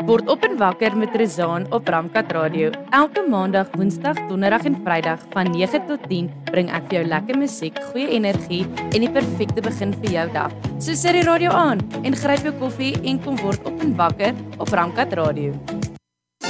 Word op en wakker met Rezaan op Ramkat Radio. Elke maandag, woensdag, donderdag en vrydag van 9 tot 10 bring ek vir jou lekker musiek, goeie energie en die perfekte begin vir jou dag. So sit die radio aan en gryp jou koffie en kom word op en wakker op Ramkat Radio.